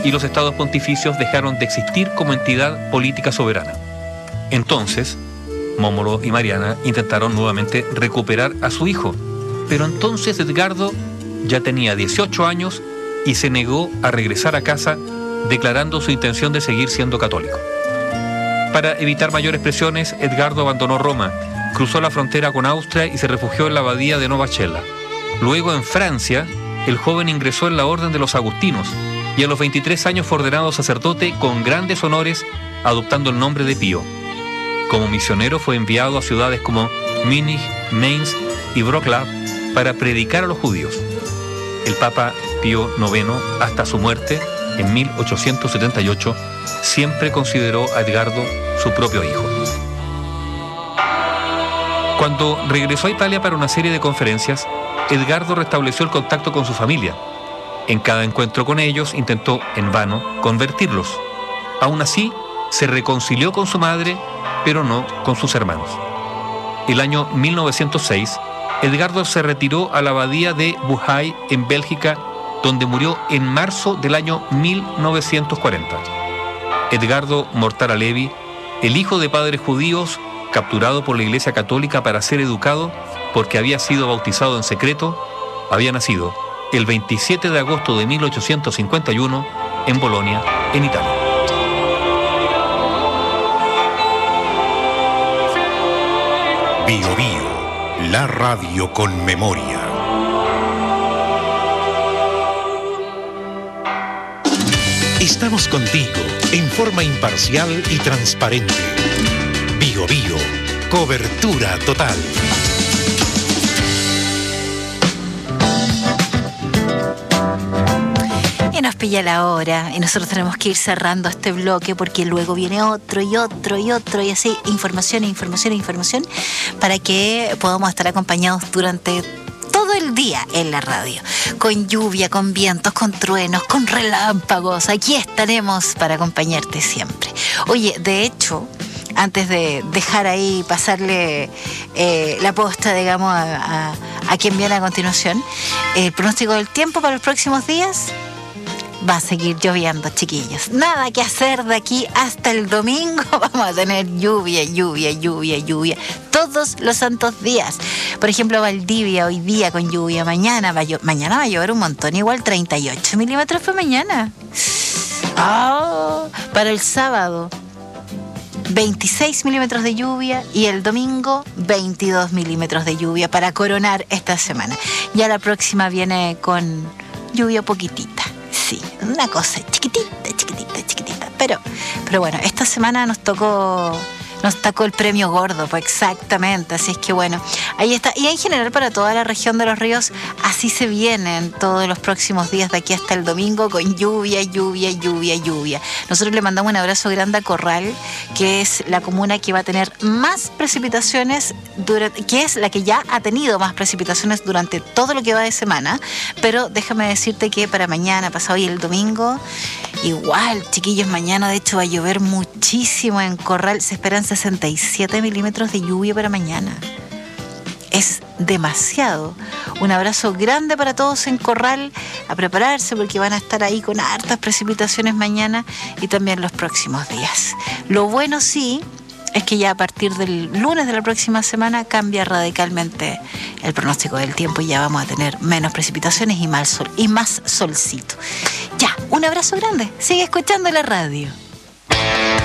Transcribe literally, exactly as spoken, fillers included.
y los estados pontificios dejaron de existir como entidad política soberana. Entonces, Mómolo y Mariana intentaron nuevamente recuperar a su hijo, pero entonces Edgardo ya tenía dieciocho años y se negó a regresar a casa, declarando su intención de seguir siendo católico. Para evitar mayores presiones, Edgardo abandonó Roma, cruzó la frontera con Austria y se refugió en la abadía de Novacella. Luego, en Francia, el joven ingresó en la orden de los agustinos y a los veintitrés años fue ordenado sacerdote con grandes honores, adoptando el nombre de Pío. Como misionero fue enviado a ciudades como Múnich, Mainz y Wrocław para predicar a los judíos. El Papa Pío noveno, hasta su muerte en mil ochocientos setenta y ocho, siempre consideró a Edgardo su propio hijo. Cuando regresó a Italia para una serie de conferencias, Edgardo restableció el contacto con su familia. En cada encuentro con ellos intentó, en vano, convertirlos. Aún así, se reconcilió con su madre, pero no con sus hermanos. El año mil novecientos seis, Edgardo se retiró a la abadía de Buhai, en Bélgica, donde murió en marzo del año mil novecientos cuarenta. Edgardo Mortara Levi, el hijo de padres judíos, capturado por la Iglesia Católica para ser educado porque había sido bautizado en secreto, había nacido el veintisiete de agosto de mil ochocientos cincuenta y uno en Bolonia, en Italia. Bio Bio, la radio con memoria. Estamos contigo en forma imparcial y transparente. Bio Bio, cobertura total. Y nos pilla la hora y nosotros tenemos que ir cerrando este bloque porque luego viene otro y otro y otro y así, información, información, información, para que podamos estar acompañados durante todo el día en la radio, con lluvia, con vientos, con truenos, con relámpagos. Aquí estaremos para acompañarte siempre. Oye, de hecho, antes de dejar ahí pasarle eh, la posta, digamos, a, a, a quien viene a continuación, el pronóstico del tiempo para los próximos días: va a seguir lloviendo, chiquillos. Nada que hacer de aquí hasta el domingo. Vamos a tener lluvia, lluvia, lluvia, lluvia. Todos los santos días. Por ejemplo, Valdivia hoy día con lluvia. Mañana va a, llo- mañana va a llover un montón. Igual treinta y ocho milímetros para mañana. Oh, para el sábado, veintiséis milímetros de lluvia. Y el domingo, veintidós milímetros de lluvia para coronar esta semana. Ya la próxima viene con lluvia poquitita. Sí, una cosa chiquitita, chiquitita, chiquitita. Pero, pero bueno, esta semana nos tocó, nos tocó el premio gordo, pues exactamente. Así es que bueno, ahí está. Y en general para toda la región de Los Ríos, así se vienen todos los próximos días de aquí hasta el domingo, con lluvia, lluvia, lluvia, lluvia. Nosotros le mandamos un abrazo grande a Corral, que es la comuna que va a tener más precipitaciones, durante, que es la que ya ha tenido más precipitaciones durante todo lo que va de semana. Pero déjame decirte que para mañana, pasado y el domingo, igual, chiquillos, mañana de hecho va a llover muchísimo en Corral. Se esperan sesenta y siete milímetros de lluvia para mañana. Es demasiado. Un abrazo grande para todos en Corral, a prepararse porque van a estar ahí con hartas precipitaciones mañana y también los próximos días. Lo bueno sí es que ya a partir del lunes de la próxima semana cambia radicalmente el pronóstico del tiempo y ya vamos a tener menos precipitaciones y más sol, y más solcito. Ya, un abrazo grande. Sigue escuchando la radio.